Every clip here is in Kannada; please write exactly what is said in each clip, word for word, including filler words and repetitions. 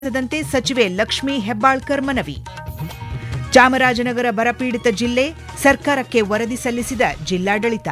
ದಂತೆ ಸಚಿವೆ ಲಕ್ಷ್ಮೀ ಹೆಬ್ಬಾಳ್ಕರ್ ಮನವಿ. ಚಾಮರಾಜನಗರ ಬರಪೀಡಿತ ಜಿಲ್ಲೆ, ಸರ್ಕಾರಕ್ಕೆ ವರದಿ ಸಲ್ಲಿಸಿದ ಜಿಲ್ಲಾಡಳಿತ.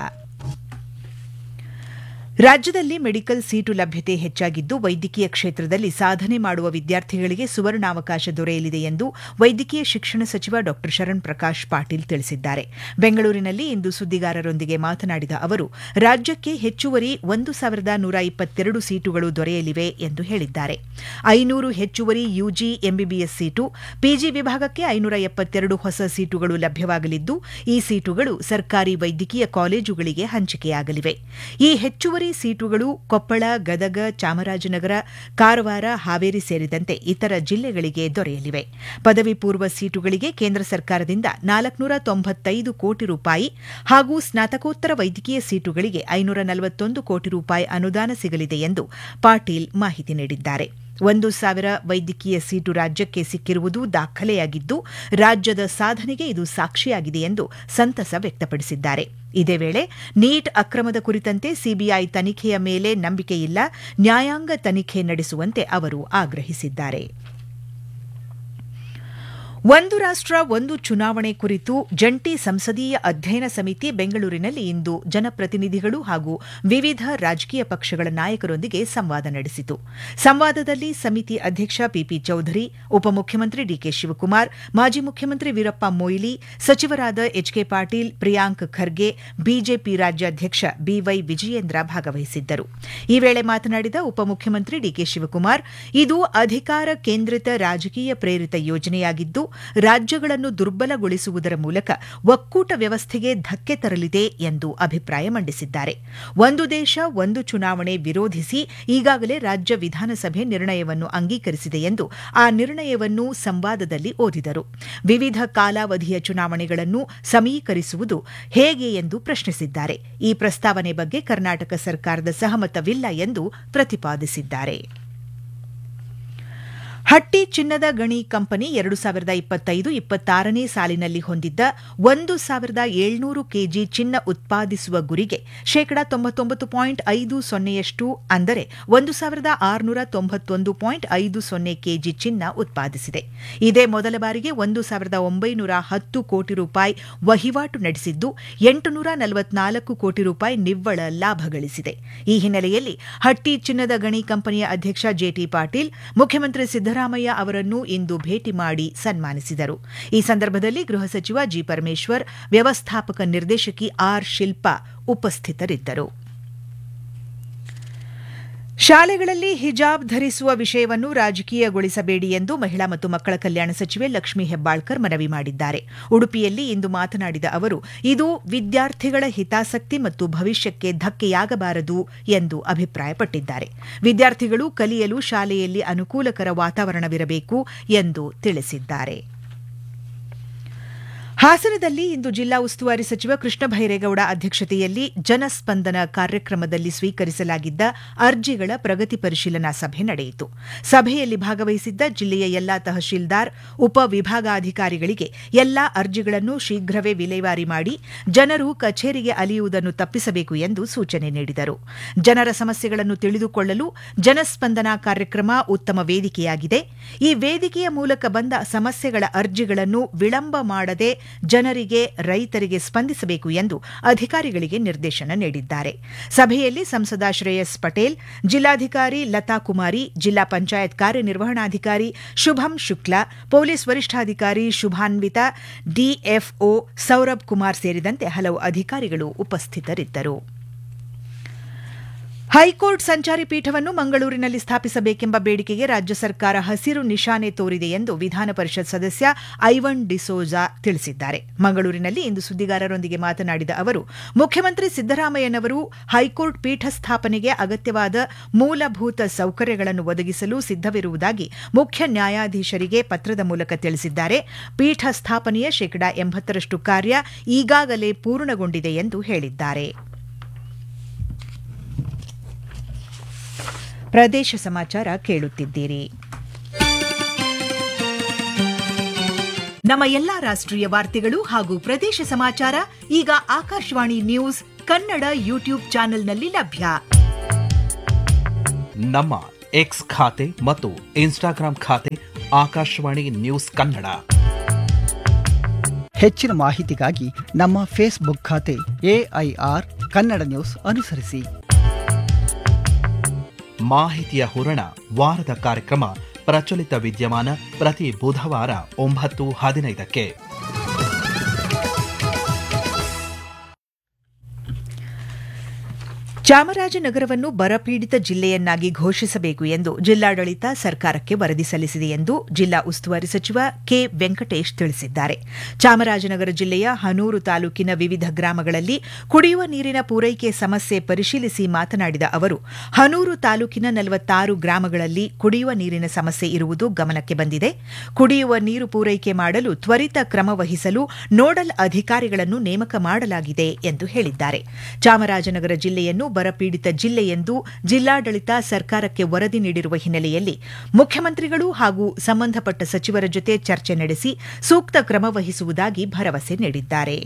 ರಾಜ್ಯದಲ್ಲಿ ಮೆಡಿಕಲ್ ಸೀಟು ಲಭ್ಯತೆ ಹೆಚ್ಚಾಗಿದ್ದು ವೈದ್ಯಕೀಯ ಕ್ಷೇತ್ರದಲ್ಲಿ ಸಾಧನೆ ಮಾಡುವ ವಿದ್ಯಾರ್ಥಿಗಳಿಗೆ ಸುವರ್ಣಾವಕಾಶ ದೊರೆಯಲಿದೆ ಎಂದು ವೈದ್ಯಕೀಯ ಶಿಕ್ಷಣ ಸಚಿವ ಡಾ ಶರಣ್ ಪ್ರಕಾಶ್ ಪಾಟೀಲ್ ತಿಳಿಸಿದ್ದಾರೆ. ಬೆಂಗಳೂರಿನಲ್ಲಿ ಇಂದು ಸುದ್ದಿಗಾರರೊಂದಿಗೆ ಮಾತನಾಡಿದ ಅವರು, ರಾಜ್ಯಕ್ಕೆ ಹೆಚ್ಚುವರಿ ಒಂದು ಸಾವಿರದ ನೂರ ಇಪ್ಪತ್ತೆರಡು ಸೀಟುಗಳು ದೊರೆಯಲಿವೆ ಎಂದು ಹೇಳಿದ್ದಾರೆ. ಐನೂರು ಹೆಚ್ಚುವರಿ ಯುಜಿ ಎಂಬಿಬಿಎಸ್ ಸೀಟು, ಪಿಜಿ ವಿಭಾಗಕ್ಕೆ ಐನೂರ ಎಪ್ಪತ್ತೆರಡು ಹೊಸ ಸೀಟುಗಳು ಲಭ್ಯವಾಗಲಿದ್ದು, ಈ ಸೀಟುಗಳು ಸರ್ಕಾರಿ ವೈದ್ಯಕೀಯ ಕಾಲೇಜುಗಳಿಗೆ ಹಂಚಿಕೆಯಾಗಲಿವೆ. ಈ ಹೆಚ್ಚುವರಿ ಸೀಟುಗಳು ಕೊಪ್ಪಳ, ಗದಗ, ಚಾಮರಾಜನಗರ, ಕಾರವಾರ, ಹಾವೇರಿ ಸೇರಿದಂತೆ ಇತರ ಜಿಲ್ಲೆಗಳಿಗೆ ದೊರೆಯಲಿವೆ. ಪದವಿ ಪೂರ್ವ ಸೀಟುಗಳಿಗೆ ಕೇಂದ್ರ ಸರ್ಕಾರದಿಂದ ನಾಲ್ಕುನೂರ ತೊಂಬತ್ತೈದು ಕೋಟಿ ರೂಪಾಯಿ ಹಾಗೂ ಸ್ನಾತಕೋತ್ತರ ವೈದ್ಯಕೀಯ ಸೀಟುಗಳಿಗೆ ಐನೂರ ನಲವತ್ತೊಂದು ಕೋಟಿ ರೂಪಾಯಿ ಅನುದಾನ ಸಿಗಲಿದೆ ಎಂದು ಪಾಟೀಲ್ ಮಾಹಿತಿ ನೀಡಿದ್ದಾರೆ. ಒಂದು ಸಾವಿರ ವೈದ್ಯಕೀಯ ಸೀಟು ರಾಜ್ಯಕ್ಕೆ ಸಿಕ್ಕಿರುವುದು ದಾಖಲೆಯಾಗಿದ್ದು, ರಾಜ್ಯದ ಸಾಧನೆಗೆ ಇದು ಸಾಕ್ಷಿಯಾಗಿದೆ ಎಂದು ಸಂತಸ ವ್ಯಕ್ತಪಡಿಸಿದ್ದಾರೆ. ಇದೇ ವೇಳೆ ನೀಟ್ ಅಕ್ರಮದ ಕುರಿತಂತೆ ಸಿಬಿಐ ತನಿಖೆಯ ಮೇಲೆ ನಂಬಿಕೆಯಿಲ್ಲ, ನ್ಯಾಯಾಂಗ ತನಿಖೆ ನಡೆಸುವಂತೆ ಅವರು ಆಗ್ರಹಿಸಿದ್ದಾರೆ. ಒಂದು ರಾಷ್ಟ್ರ ಒಂದು ಚುನಾವಣೆ ಕುರಿತು ಜಂಟಿ ಸಂಸದೀಯ ಅಧ್ಯಯನ ಸಮಿತಿ ಬೆಂಗಳೂರಿನಲ್ಲಿ ಇಂದು ಜನಪ್ರತಿನಿಧಿಗಳು ಹಾಗೂ ವಿವಿಧ ರಾಜಕೀಯ ಪಕ್ಷಗಳ ನಾಯಕರೊಂದಿಗೆ ಸಂವಾದ ನಡೆಸಿತು. ಸಂವಾದದಲ್ಲಿ ಸಮಿತಿ ಅಧ್ಯಕ್ಷ ಪಿಪಿ ಚೌಧರಿ, ಉಪಮುಖ್ಯಮಂತ್ರಿ ಡಿಕೆ ಶಿವಕುಮಾರ್, ಮಾಜಿ ಮುಖ್ಯಮಂತ್ರಿ ವೀರಪ್ಪ ಮೊಯ್ಲಿ, ಸಚಿವರಾದ ಎಚ್ಕೆ ಪಾಟೀಲ್, ಪ್ರಿಯಾಂಕ್ ಖರ್ಗೆ, ಬಿಜೆಪಿ ರಾಜ್ಯಾಧ್ಯಕ್ಷ ಬಿವೈ ವಿಜಯೇಂದ್ರ ಭಾಗವಹಿಸಿದ್ದರು. ಈ ವೇಳೆ ಮಾತನಾಡಿದ ಉಪಮುಖ್ಯಮಂತ್ರಿ ಡಿಕೆ ಶಿವಕುಮಾರ್, ಇದು ಅಧಿಕಾರ ಕೇಂದ್ರಿತ ರಾಜಕೀಯ ಪ್ರೇರಿತ ಯೋಜನೆಯಾಗಿದ್ದು, ರಾಜ್ಯಗಳನ್ನು ದುರ್ಬಲಗೊಳಿಸುವುದರ ಮೂಲಕ ಒಕ್ಕೂಟ ವ್ಯವಸ್ಥೆಗೆ ಧಕ್ಕೆ ತರಲಿದೆ ಎಂದು ಅಭಿಪ್ರಾಯ ಮಂಡಿಸಿದ್ದಾರೆ. ಒಂದು ದೇಶ ಒಂದು ಚುನಾವಣೆ ವಿರೋಧಿಸಿ ಈಗಾಗಲೇ ರಾಜ್ಯ ವಿಧಾನಸಭೆ ನಿರ್ಣಯವನ್ನು ಅಂಗೀಕರಿಸಿದೆ ಎಂದು ಆ ನಿರ್ಣಯವನ್ನು ಸಂವಾದದಲ್ಲಿ ಓದಿದರು. ವಿವಿಧ ಕಾಲಾವಧಿಯ ಚುನಾವಣೆಗಳನ್ನು ಸಮೀಕರಿಸುವುದು ಹೇಗೆ ಎಂದು ಪ್ರಶ್ನಿಸಿದ್ದಾರೆ. ಈ ಪ್ರಸ್ತಾವನೆ ಬಗ್ಗೆ ಕರ್ನಾಟಕ ಸರ್ಕಾರದ ಸಹಮತವಿಲ್ಲ ಎಂದು ಪ್ರತಿಪಾದಿಸಿದ್ದಾರೆ. ಹಟ್ಟಿ ಚಿನ್ನದ ಗಣಿ ಕಂಪನಿ ಎರಡು ಸಾವಿರದ ಇಪ್ಪತ್ತೈದು ಇಪ್ಪತ್ತಾರನೇ ಸಾಲಿನಲ್ಲಿ ಹೊಂದಿದ್ದ ಒಂದು ಸಾವಿರದ ಏಳ್ನೂರು ಕೆಜಿ ಚಿನ್ನ ಉತ್ಪಾದಿಸುವ ಗುರಿಗೆ ಶೇಕಡಾ ತೊಂಬತ್ತೊಂಬತ್ತು ಪಾಯಿಂಟ್ ಐದು ಸೊನ್ನೆಯಷ್ಟು ಅಂದರೆ ಒಂದು ಸಾವಿರದ ಆರುನೂರ ತೊಂಬತ್ತೊಂದು ಪಾಯಿಂಟ್ ಐದು ಸೊನ್ನೆ ಕೆಜಿ ಚಿನ್ನ ಉತ್ಪಾದಿಸಿದೆ. ಇದೇ ಮೊದಲ ಬಾರಿಗೆ ಒಂದು ಸಾವಿರದ ಒಂಬೈನೂರ ಹತ್ತು ಕೋಟಿ ರೂಪಾಯಿ ವಹಿವಾಟು ನಡೆಸಿದ್ದು, ಎಂಟುನೂರ ನಲವತ್ನಾಲ್ಕು ಕೋಟಿ ರೂಪಾಯಿ ನಿವ್ವಳ ಲಾಭ ಗಳಿಸಿದೆ. ಈ ಹಿನ್ನೆಲೆಯಲ್ಲಿ ಹಟ್ಟಿ ಚಿನ್ನದ ಗಣಿ ಕಂಪನಿಯ ಅಧ್ಯಕ್ಷ ಜೆಟಿ ಪಾಟೀಲ್ ಮುಖ್ಯಮಂತ್ರಿ ಸಿದ್ದರಾಮಯ್ಯ ಅವರನ್ನು ಇಂದು ಭೇಟಿ ಮಾಡಿ ಸನ್ಮಾನಿಸಿದರು. ಈ ಸಂದರ್ಭದಲ್ಲಿ ಗೃಹ ಸಚಿವ ಜಿ ಪರಮೇಶ್ವರ್, ವ್ಯವಸ್ಥಾಪಕ ನಿರ್ದೇಶಕಿ ಆರ್ ಶಿಲ್ಪಾ ಉಪಸ್ಥಿತರಿದ್ದರು. ಶಾಲೆಗಳಲ್ಲಿ ಹಿಜಾಬ್ ಧರಿಸುವ ವಿಷಯವನ್ನು ರಾಜಕೀಯಗೊಳಿಸಬೇಡಿ ಎಂದು ಮಹಿಳಾ ಮತ್ತು ಮಕ್ಕಳ ಕಲ್ಯಾಣ ಸಚಿವೆ ಲಕ್ಷ್ಮೀ ಹೆಬ್ಬಾಳ್ಕರ್ ಮನವಿ ಮಾಡಿದ್ದಾರೆ. ಉಡುಪಿಯಲ್ಲಿ ಇಂದು ಮಾತನಾಡಿದ ಅವರು, ಇದು ವಿದ್ಯಾರ್ಥಿಗಳ ಹಿತಾಸಕ್ತಿ ಮತ್ತು ಭವಿಷ್ಯಕ್ಕೆ ಧಕ್ಕೆಯಾಗಬಾರದು ಎಂದು ಅಭಿಪ್ರಾಯಪಟ್ಟಿದ್ದಾರೆ. ವಿದ್ಯಾರ್ಥಿಗಳು ಕಲಿಯಲು ಶಾಲೆಯಲ್ಲಿ ಅನುಕೂಲಕರ ವಾತಾವರಣವಿರಬೇಕು ಎಂದು ತಿಳಿಸಿದ್ದಾರೆ. ಹಾಸನದಲ್ಲಿ ಇಂದು ಜಿಲ್ಲಾ ಉಸ್ತುವಾರಿ ಸಚಿವ ಕೃಷ್ಣ ಬೈರೇಗೌಡ ಅಧ್ಯಕ್ಷತೆಯಲ್ಲಿ ಜನಸ್ಪಂದನ ಕಾರ್ಯಕ್ರಮದಲ್ಲಿ ಸ್ವೀಕರಿಸಲಾಗಿದ್ದ ಅರ್ಜಿಗಳ ಪ್ರಗತಿ ಪರಿಶೀಲನಾ ಸಭೆ ನಡೆಯಿತು. ಸಭೆಯಲ್ಲಿ ಭಾಗವಹಿಸಿದ್ದ ಜಿಲ್ಲೆಯ ಎಲ್ಲಾ ತಹಶೀಲ್ದಾರ್, ಉಪ ವಿಭಾಗಾಧಿಕಾರಿಗಳಿಗೆ ಎಲ್ಲಾ ಅರ್ಜಿಗಳನ್ನು ಶೀಘ್ರವೇ ವಿಲೇವಾರಿ ಮಾಡಿ ಜನರು ಕಚೇರಿಗೆ ಅಲಿಯುವುದನ್ನು ತಪ್ಪಿಸಬೇಕು ಎಂದು ಸೂಚನೆ ನೀಡಿದರು. ಜನರ ಸಮಸ್ಯೆಗಳನ್ನು ತಿಳಿದುಕೊಳ್ಳಲು ಜನಸ್ಪಂದನ ಕಾರ್ಯಕ್ರಮ ಉತ್ತಮ ವೇದಿಕೆಯಾಗಿದೆ. ಈ ವೇದಿಕೆಯ ಮೂಲಕ ಬಂದ ಸಮಸ್ಯೆಗಳ ಅರ್ಜಿಗಳನ್ನು ವಿಳಂಬ ಮಾಡದೆ ಜನರಿಗೆ, ರೈತರಿಗೆ ಸ್ಪಂದಿಸಬೇಕು ಎಂದು ಅಧಿಕಾರಿಗಳಿಗೆ ನಿರ್ದೇಶನ ನೀಡಿದ್ದಾರೆ. ಸಭೆಯಲ್ಲಿ ಸಂಸದ ಶ್ರೇಯಸ್ ಪಟೇಲ್, ಜಿಲ್ಲಾಧಿಕಾರಿ ಲತಾ ಕುಮಾರಿ, ಜಿಲ್ಲಾ ಪಂಚಾಯತ್ ಕಾರ್ಯನಿರ್ವಹಣಾಧಿಕಾರಿ ಶುಭಂ ಶುಕ್ಲಾ, ಪೊಲೀಸ್ ವರಿಷ್ಠಾಧಿಕಾರಿ ಶುಭಾನ್ವಿತಾ, ಡಿಎಫ್ಒ ಸೌರಭ್ ಕುಮಾರ್ ಸೇರಿದಂತೆ ಹಲವು ಅಧಿಕಾರಿಗಳು ಉಪಸ್ಥಿತರಿದ್ದರು. ಹೈಕೋರ್ಟ್ ಸಂಚಾರಿ ಪೀಠವನ್ನು ಮಂಗಳೂರಿನಲ್ಲಿ ಸ್ಥಾಪಿಸಬೇಕೆಂಬ ಬೇಡಿಕೆಗೆ ರಾಜ್ಯ ಸರ್ಕಾರ ಹಸಿರು ನಿಶಾನೆ ತೋರಿದೆ ಎಂದು ವಿಧಾನ ಪರಿಷತ್ ಸದಸ್ಯ ಐವನ್ ಡಿಸೋಜಾ ತಿಳಿಸಿದ್ದಾರೆ. ಮಂಗಳೂರಿನಲ್ಲಿ ಇಂದು ಸುದ್ದಿಗಾರರೊಂದಿಗೆ ಮಾತನಾಡಿದ ಅವರು, ಮುಖ್ಯಮಂತ್ರಿ ಸಿದ್ದರಾಮಯ್ಯನವರು ಹೈಕೋರ್ಟ್ ಪೀಠ ಸ್ಥಾಪನೆಗೆ ಅಗತ್ಯವಾದ ಮೂಲಭೂತ ಸೌಕರ್ಯಗಳನ್ನು ಒದಗಿಸಲು ಸಿದ್ದವಿರುವುದಾಗಿ ಮುಖ್ಯ ನ್ಯಾಯಾಧೀಶರಿಗೆ ಪತ್ರದ ಮೂಲಕ ತಿಳಿಸಿದ್ದಾರೆ. ಪೀಠ ಸ್ಥಾಪನೆಯ ಶೇಕಡಾ ಎಂಬತ್ತರಷ್ಟು ಕಾರ್ಯ ಈಗಾಗಲೇ ಪೂರ್ಣಗೊಂಡಿದೆ ಎಂದು ಹೇಳಿದ್ದಾರೆ. ಪ್ರದೇಶ ಸಮಾಚಾರ ಕೇಳುತ್ತಿದ್ದೀರಿ. ನಮ್ಮ ಎಲ್ಲಾ ರಾಷ್ಟ್ರೀಯ ವಾರ್ತೆಗಳು ಹಾಗೂ ಪ್ರದೇಶ ಸಮಾಚಾರ ಈಗ ಆಕಾಶವಾಣಿ ನ್ಯೂಸ್ ಕನ್ನಡ ಯೂಟ್ಯೂಬ್ ಚಾನೆಲ್ನಲ್ಲಿ ಲಭ್ಯ. ನಮ್ಮ ಎಕ್ಸ್ ಖಾತೆ ಮತ್ತು ಇನ್ಸ್ಟಾಗ್ರಾಂ ಖಾತೆ ಆಕಾಶವಾಣಿ ನ್ಯೂಸ್ ಕನ್ನಡ. ಹೆಚ್ಚಿನ ಮಾಹಿತಿಗಾಗಿ ನಮ್ಮ ಫೇಸ್ಬುಕ್ ಖಾತೆ ಎಐಆರ್ ಕನ್ನಡ ನ್ಯೂಸ್ ಅನುಸರಿಸಿ. ಮಾಹಿತಿಯ ಹೂರಣ ವಾರದ ಕಾರ್ಯಕ್ರಮ ಪ್ರಚಲಿತ ವಿದ್ಯಮಾನ ಪ್ರತಿ ಬುಧವಾರ ಒಂಬತ್ತು ಹದಿನೈದಕ್ಕೆ. ಚಾಮರಾಜನಗರವನ್ನು ಬರಪೀಡಿತ ಜಿಲ್ಲೆಯನ್ನಾಗಿ ಘೋಷಿಸಬೇಕು ಎಂದು ಜಿಲ್ಲಾಡಳಿತ ಸರ್ಕಾರಕ್ಕೆ ವರದಿ ಸಲ್ಲಿಸಿದೆ ಎಂದು ಜಿಲ್ಲಾ ಉಸ್ತುವಾರಿ ಸಚಿವ ಕೆ ವೆಂಕಟೇಶ್ ತಿಳಿಸಿದ್ದಾರೆ. ಚಾಮರಾಜನಗರ ಜಿಲ್ಲೆಯ ಹನೂರು ತಾಲೂಕಿನ ವಿವಿಧ ಗ್ರಾಮಗಳಲ್ಲಿ ಕುಡಿಯುವ ನೀರಿನ ಪೂರೈಕೆ ಸಮಸ್ಯೆ ಪರಿಶೀಲಿಸಿ ಮಾತನಾಡಿದ ಅವರು, ಹನೂರು ತಾಲೂಕಿನ ನಲವತ್ತಾರು ಗ್ರಾಮಗಳಲ್ಲಿ ಕುಡಿಯುವ ನೀರಿನ ಸಮಸ್ಯೆ ಇರುವುದು ಗಮನಕ್ಕೆ ಬಂದಿದೆ. ಕುಡಿಯುವ ನೀರು ಪೂರೈಕೆ ಮಾಡಲು ತ್ವರಿತ ಕ್ರಮ ವಹಿಸಲು ನೋಡಲ್ ಅಧಿಕಾರಿಗಳನ್ನು ನೇಮಕ ಮಾಡಲಾಗಿದೆ ಎಂದು ಹೇಳಿದ್ದಾರೆ. ಚಾಮರಾಜನಗರ ಜಿಲ್ಲೆಯನ್ನು ಬರಪೀಡಿತ ಜಿಲ್ಲೆ ಎಂದು ಜಿಲ್ಲಾಡಳಿತ ಸರ್ಕಾರಕ್ಕೆ ವರದಿ ನೀಡಿರುವ ಹಿನ್ನೆಲೆಯಲ್ಲಿ ಮುಖ್ಯಮಂತ್ರಿಗಳು ಹಾಗೂ ಸಂಬಂಧಪಟ್ಟ ಸಚಿವರ ಜೊತೆ ಚರ್ಚೆ ನಡೆಸಿ ಸೂಕ್ತ ಕ್ರಮ ವಹಿಸುವುದಾಗಿ ಭರವಸೆ ನೀಡಿದ್ದಾರೆ.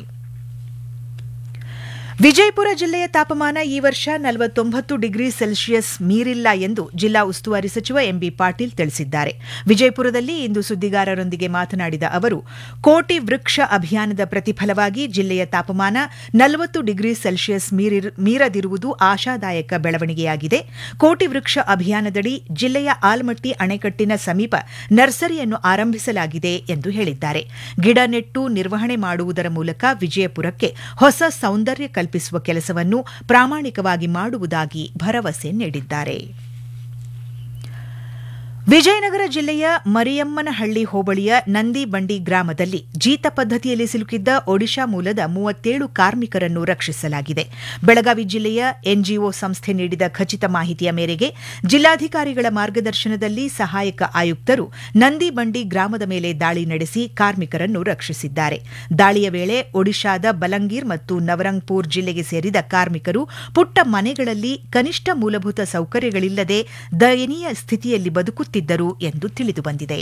ವಿಜಯಪುರ ಜಿಲ್ಲೆಯ ತಾಪಮಾನ ಈ ವರ್ಷ ನಲವತ್ತೊಂಬತ್ತು ಡಿಗ್ರಿ ಸೆಲ್ಸಿಯಸ್ ಮೀರಿಲ್ಲ ಎಂದು ಜಿಲ್ಲಾ ಉಸ್ತುವಾರಿ ಸಚಿವ ಎಂಬಿ ಪಾಟೀಲ್ ತಿಳಿಸಿದ್ದಾರೆ. ವಿಜಯಪುರದಲ್ಲಿ ಇಂದು ಸುದ್ದಿಗಾರರೊಂದಿಗೆ ಮಾತನಾಡಿದ ಅವರು, ಕೋಟಿ ವೃಕ್ಷ ಅಭಿಯಾನದ ಪ್ರತಿಫಲವಾಗಿ ಜಿಲ್ಲೆಯ ತಾಪಮಾನ ನಲವತ್ತು ಡಿಗ್ರಿ ಸೆಲ್ಸಿಯಸ್ ಮೀರದಿರುವುದು ಆಶಾದಾಯಕ ಬೆಳವಣಿಗೆಯಾಗಿದೆ. ಕೋಟಿ ವೃಕ್ಷ ಅಭಿಯಾನದಡಿ ಜಿಲ್ಲೆಯ ಆಲ್ಮಟ್ಟಿ ಅಣೆಕಟ್ಟಿನ ಸಮೀಪ ನರ್ಸರಿಯನ್ನು ಆರಂಭಿಸಲಾಗಿದೆ ಎಂದು ಹೇಳಿದ್ದಾರೆ. ಗಿಡ ನೆಟ್ಟು ನಿರ್ವಹಣೆ ಮಾಡುವುದರ ಮೂಲಕ ವಿಜಯಪುರಕ್ಕೆ ಹೊಸ ಸೌಂದರ್ಯ ಕಲ್ಪಿಸುವ ಕೆಲಸವನ್ನು ಪ್ರಾಮಾಣಿಕವಾಗಿ ಮಾಡುವುದಾಗಿ ಭರವಸೆ ನೀಡಿದ್ದಾರೆ. ವಿಜಯನಗರ ಜಿಲ್ಲೆಯ ಮರಿಯಮ್ಮನಹಳ್ಳಿ ಹೋಬಳಿಯ ನಂದಿಬಂಡಿ ಗ್ರಾಮದಲ್ಲಿ ಜೀತ ಪದ್ದತಿಯಲ್ಲಿ ಸಿಲುಕಿದ್ದ ಒಡಿಶಾ ಮೂಲದ ಮೂವತ್ತೇಳು ಕಾರ್ಮಿಕರನ್ನು ರಕ್ಷಿಸಲಾಗಿದೆ. ಬೆಳಗಾವಿ ಜಿಲ್ಲೆಯ ಎನ್ಜಿಒ ಸಂಸ್ಥೆ ನೀಡಿದ ಖಚಿತ ಮಾಹಿತಿಯ ಮೇರೆಗೆ ಜಿಲ್ಲಾಧಿಕಾರಿಗಳ ಮಾರ್ಗದರ್ಶನದಲ್ಲಿ ಸಹಾಯಕ ಆಯುಕ್ತರು ನಂದಿಬಂಡಿ ಗ್ರಾಮದ ಮೇಲೆ ದಾಳಿ ನಡೆಸಿ ಕಾರ್ಮಿಕರನ್ನು ರಕ್ಷಿಸಿದ್ದಾರೆ. ದಾಳಿಯ ವೇಳೆ ಒಡಿಶಾದ ಬಲಂಗೀರ್ ಮತ್ತು ನವರಂಗ್ಪುರ್ ಜಿಲ್ಲೆಗೆ ಸೇರಿದ ಕಾರ್ಮಿಕರು ಪುಟ್ಟ ಮನೆಗಳಲ್ಲಿ ಕನಿಷ್ಠ ಮೂಲಭೂತ ಸೌಕರ್ಯಗಳಿಲ್ಲದೆ ದಯನೀಯ ಸ್ಥಿತಿಯಲ್ಲಿ ಬದುಕುತ್ತಿದ್ದರು ಎಂದು ತಿಳಿದುಬಂದಿದೆ.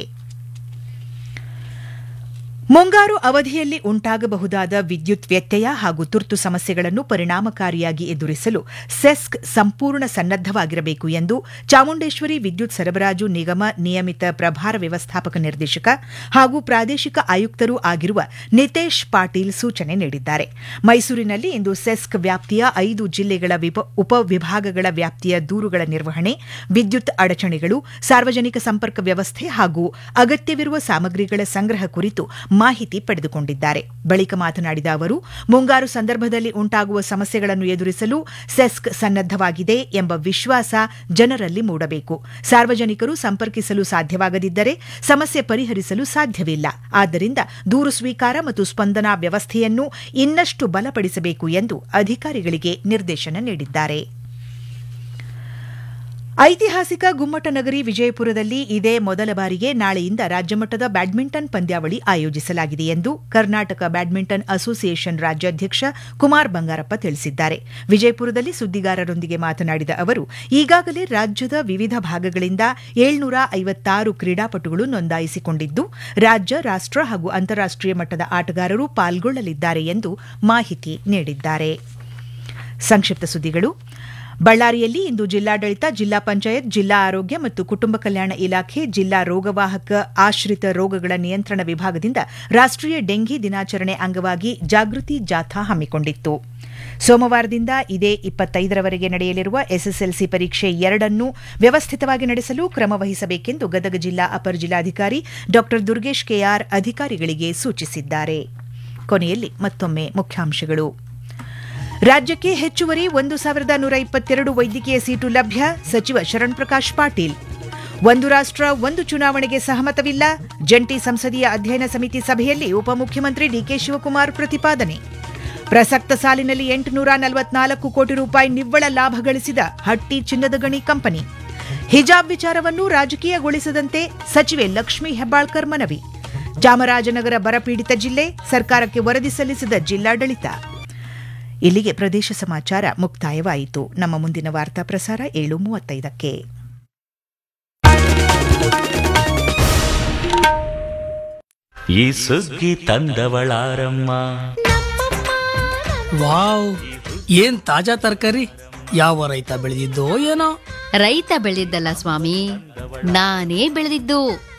ಮುಂಗಾರು ಅವಧಿಯಲ್ಲಿ ಉಂಟಾಗಬಹುದಾದ ವಿದ್ಯುತ್ ವ್ಯತ್ಯಯ ಹಾಗೂ ತುರ್ತು ಸಮಸ್ಯೆಗಳನ್ನು ಪರಿಣಾಮಕಾರಿಯಾಗಿ ಎದುರಿಸಲು ಸೆಸ್ಕ್ ಸಂಪೂರ್ಣ ಸನ್ನದ್ದವಾಗಿರಬೇಕು ಎಂದು ಚಾಮುಂಡೇಶ್ವರಿ ವಿದ್ಯುತ್ ಸರಬರಾಜು ನಿಗಮ ನಿಯಮಿತ ಪ್ರಭಾರ ವ್ಯವಸ್ಥಾಪಕ ನಿರ್ದೇಶಕ ಹಾಗೂ ಪ್ರಾದೇಶಿಕ ಆಯುಕ್ತರೂ ಆಗಿರುವ ನಿತೇಶ್ ಪಾಟೀಲ್ ಸೂಚನೆ ನೀಡಿದ್ದಾರೆ. ಮೈಸೂರಿನಲ್ಲಿ ಇಂದು ಸೆಸ್ಕ್ ವ್ಯಾಪ್ತಿಯ ಐದು ಜಿಲ್ಲೆಗಳ ಉಪವಿಭಾಗಗಳ ವ್ಯಾಪ್ತಿಯ ದೂರುಗಳ ನಿರ್ವಹಣೆ, ವಿದ್ಯುತ್ ಅಡಚಣೆಗಳು, ಸಾರ್ವಜನಿಕ ಸಂಪರ್ಕ ವ್ಯವಸ್ಥೆ ಹಾಗೂ ಅಗತ್ಯವಿರುವ ಸಾಮಗ್ರಿಗಳ ಸಂಗ್ರಹ ಕುರಿತು ಮಾಹಿತಿ ಪಡೆದುಕೊಂಡಿದ್ದಾರೆ. ಬಳಿಕ ಮಾತನಾಡಿದ ಅವರು, ಮುಂಗಾರು ಸಂದರ್ಭದಲ್ಲಿ ಉಂಟಾಗುವ ಸಮಸ್ಯೆಗಳನ್ನು ಎದುರಿಸಲು ಸೆಸ್ಕ್ ಸನ್ನದ್ದವಾಗಿದೆ ಎಂಬ ವಿಶ್ವಾಸ ಜನರಲ್ಲಿ ಮೂಡಬೇಕು. ಸಾರ್ವಜನಿಕರು ಸಂಪರ್ಕಿಸಲು ಸಾಧ್ಯವಾಗದಿದ್ದರೆ ಸಮಸ್ಯೆ ಪರಿಹರಿಸಲು ಸಾಧ್ಯವಿಲ್ಲ. ಆದ್ದರಿಂದ ದೂರು ಸ್ವೀಕಾರ ಮತ್ತು ಸ್ಪಂದನಾ ವ್ಯವಸ್ಥೆಯನ್ನು ಇನ್ನಷ್ಟು ಬಲಪಡಿಸಬೇಕು ಎಂದು ಅಧಿಕಾರಿಗಳಿಗೆ ನಿರ್ದೇಶನ ನೀಡಿದ್ದಾರೆ. ಐತಿಹಾಸಿಕ ಗುಮ್ಮಟನಗರಿ ವಿಜಯಪುರದಲ್ಲಿ ಇದೇ ಮೊದಲ ಬಾರಿಗೆ ನಾಳೆಯಿಂದ ರಾಜ್ಯಮಟ್ಟದ ಬ್ಯಾಡ್ಮಿಂಟನ್ ಪಂದ್ಯಾವಳಿ ಆಯೋಜಿಸಲಾಗಿದೆ ಎಂದು ಕರ್ನಾಟಕ ಬ್ಯಾಡ್ಮಿಂಟನ್ ಅಸೋಸಿಯೇಷನ್ ರಾಜ್ಯಾಧ್ಯಕ್ಷ ಕುಮಾರ್ ಬಂಗಾರಪ್ಪ ತಿಳಿಸಿದ್ದಾರೆ. ವಿಜಯಪುರದಲ್ಲಿ ಸುದ್ದಿಗಾರರೊಂದಿಗೆ ಮಾತನಾಡಿದ ಅವರು, ಈಗಾಗಲೇ ರಾಜ್ಯದ ವಿವಿಧ ಭಾಗಗಳಿಂದ ಏಳ್ನೂರ ಐವತ್ತಾರು ಕ್ರೀಡಾಪಟುಗಳು ನೋಂದಾಯಿಸಿಕೊಂಡಿದ್ದು, ರಾಜ್ಯ, ರಾಷ್ಟ್ರ ಹಾಗೂ ಅಂತಾರಾಷ್ಟೀಯ ಮಟ್ಟದ ಆಟಗಾರರು ಪಾಲ್ಗೊಳ್ಳಲಿದ್ದಾರೆ ಎಂದು ಮಾಹಿತಿ ನೀಡಿದ್ದಾರೆ. ಸಂಕ್ಷಿಪ್ತ ಸುದ್ದಿಗಳು. ಬಳ್ಳಾರಿಯಲ್ಲಿ ಇಂದು ಜಿಲ್ಲಾಡಳಿತ, ಜಿಲ್ಲಾ ಪಂಚಾಯತ್, ಜಿಲ್ಲಾ ಆರೋಗ್ಯ ಮತ್ತು ಕುಟುಂಬ ಕಲ್ಯಾಣ ಇಲಾಖೆ, ಜಿಲ್ಲಾ ರೋಗವಾಹಕ ಆಶ್ರಿತ ರೋಗಗಳ ನಿಯಂತ್ರಣ ವಿಭಾಗದಿಂದ ರಾಷ್ಟೀಯ ಡೆಂಘಿ ದಿನಾಚರಣೆ ಅಂಗವಾಗಿ ಜಾಗೃತಿ ಜಾಥಾ ಹಮ್ಮಿಕೊಂಡಿತ್ತು. ಸೋಮವಾರದಿಂದ ಇದೇ ಇಪ್ಪತ್ತೈದರವರೆಗೆ ನಡೆಯಲಿರುವ ಎಸ್ಎಸ್ಎಲ್ಸಿ ಪರೀಕ್ಷೆ ಎರಡನ್ನೂ ವ್ಯವಸ್ಥಿತವಾಗಿ ನಡೆಸಲು ಕ್ರಮ ವಹಿಸಬೇಕೆಂದು ಗದಗ ಜಿಲ್ಲಾ ಅಪರ ಜಿಲ್ಲಾಧಿಕಾರಿ ಡಾ ದುರ್ಗೇಶ್ ಕೆಆರ್ ಅಧಿಕಾರಿಗಳಿಗೆ ಸೂಚಿಸಿದ್ದಾರೆ. ಕೊನೆಯಲ್ಲಿ ಮತ್ತೊಮ್ಮೆ ಮುಖ್ಯಾಂಶಗಳು. ರಾಜ್ಯಕ್ಕೆ ಹೆಚ್ಚುವರಿ ಒಂದು ಸಾವಿರದ ನೂರ ಇಪ್ಪತ್ತೆರಡು ವೈದ್ಯಕೀಯ ಸೀಟು ಲಭ್ಯ, ಸಚಿವ ಶರಣ್ ಪ್ರಕಾಶ್ ಪಾಟೀಲ್. ಒಂದು ರಾಷ್ಟ್ರ ಒಂದು ಚುನಾವಣೆಗೆ ಸಹಮತವಿಲ್ಲ, ಜಂಟಿ ಸಂಸದೀಯ ಅಧ್ಯಯನ ಸಮಿತಿ ಸಭೆಯಲ್ಲಿ ಉಪಮುಖ್ಯಮಂತ್ರಿ ಡಿಕೆ ಶಿವಕುಮಾರ್ ಪ್ರತಿಪಾದನೆ. ಪ್ರಸಕ್ತ ಸಾಲಿನಲ್ಲಿ ಎಂಟುನೂರ ನಲವತ್ನಾಲ್ಕು ಕೋಟಿ ರೂಪಾಯಿ ನಿವ್ವಳ ಲಾಭ ಗಳಿಸಿದ ಹಟ್ಟಿ ಚಿನ್ನದ ಗಣಿ ಕಂಪನಿ. ಹಿಜಾಬ್ ವಿಚಾರವನ್ನು ರಾಜಕೀಯಗೊಳಿಸದಂತೆ ಸಚಿವೆ ಲಕ್ಷ್ಮೀ ಹೆಬ್ಬಾಳ್ಕರ್ ಮನವಿ. ಚಾಮರಾಜನಗರ ಬರಪೀಡಿತ ಜಿಲ್ಲೆ, ಸರ್ಕಾರಕ್ಕೆ ವರದಿ ಸಲ್ಲಿಸಿದ ಜಿಲ್ಲಾಡಳಿತ. ಇಲ್ಲಿಗೆ ಪ್ರದೇಶ ಸಮಾಚಾರ ಮುಕ್ತಾಯವಾಯಿತು. ನಮ್ಮ ಮುಂದಿನ ವಾರ್ತಾ ಪ್ರಸಾರ ಏಳು ಮೂವತ್ತೈದಕ್ಕೆ. ಈ ಸುಗ್ಗಿ ತಂದವಳಾರಮ್ಮ. ವಾವ್, ಏನ್ ತಾಜಾ ತರಕಾರಿ! ಯಾವ ರೈತ ಬೆಳೆದಿದ್ದೋ ಏನೋ, ರೈತ ಬೆಳೆದಿದ್ದಲ್ಲ ಸ್ವಾಮಿ, ನಾನೇ ಬೆಳೆದಿದ್ದು.